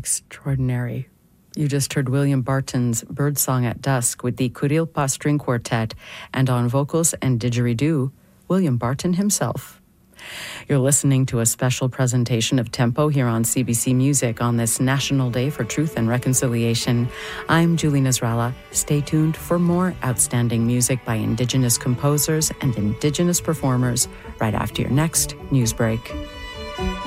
extraordinary. You just heard William Barton's Birdsong at Dusk with the Kurilpa String Quartet, and on vocals and didgeridoo, William Barton himself. You're listening to a special presentation of Tempo here on CBC Music on this National Day for Truth and Reconciliation. I'm Julie Nasrallah. Stay tuned for more outstanding music by Indigenous composers and Indigenous performers right after your next news break.